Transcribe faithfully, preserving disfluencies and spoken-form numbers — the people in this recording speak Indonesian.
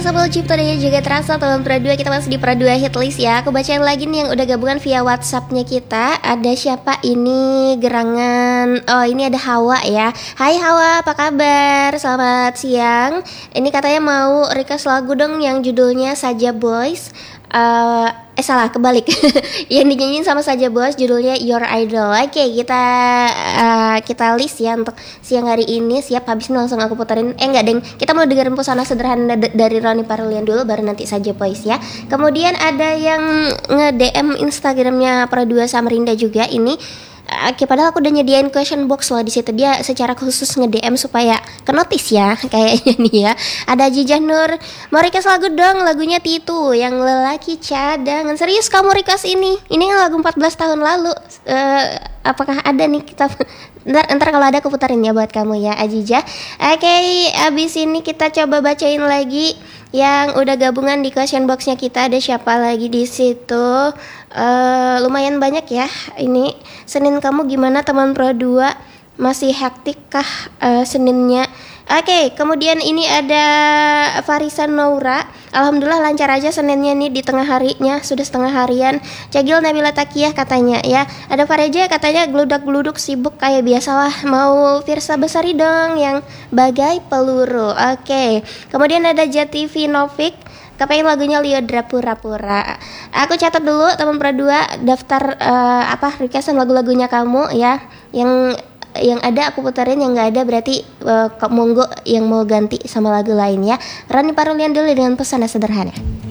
Sabul Cipta dan juga terasa tahun Pro dua, kita masih di Pro dua Hitlist ya. Aku bacain lagi nih yang udah gabungan via WhatsAppnya kita. Ada siapa ini? Gerangan. Oh, ini ada Hawa ya. Hai Hawa, apa kabar? Selamat siang. Ini katanya mau request lagu dong yang judulnya Saja Boys. Uh, eh salah kebalik yang dinyanyiin sama Saja Boys judulnya Your Idol. Oke, kita uh, kita list ya untuk siang hari ini. Siap, habis ini langsung aku puterin. Eh enggak deng, kita mau dengerin Pesona Sederhana d- dari Ronnie Parlian dulu, baru nanti Saja Boys ya. Kemudian ada yang nge-D M Instagramnya Pro dua Samarinda juga ini. Oke, padahal aku udah nyediain question box loh di situ. Dia secara khusus nge-D M supaya kenotis ya, kayaknya nih ya. Ada Jijah Nur, mau request lagu dong, lagunya Titu yang lelaki cadangan. Serius kamu request ini? Ini kan lagu empat belas tahun lalu. Uh, apakah ada nih kita ntar, ntar kalau ada aku putarin ya buat kamu ya, Ajijah. Oke, abis ini kita coba bacain lagi yang udah gabungan di question boxnya kita. Ada siapa lagi di situ? Uh, lumayan banyak ya. Ini Senin kamu gimana teman Pro dua? Masih hektik kah uh, Seninnya? Oke, okay, kemudian ini ada Farisa Noura. Alhamdulillah lancar aja Seninnya nih di tengah harinya, sudah setengah harian. Cagil Nabila Takiyah katanya ya. Ada Fareja katanya geludak-geluduk sibuk kayak biasalah. Mau Firsa Besari dong yang bagai peluru. Oke, okay. Kemudian ada Jati Novik. Kepengen lagunya Liodra Pura-Pura. Aku catat dulu teman Pro dua daftar uh, apa requestan lagu-lagunya kamu ya. Yang yang ada aku puterin, yang nggak ada berarti uh, monggo yang mau ganti sama lagu lain ya. Ronnie Parlian dulu dengan Pesona Sederhana.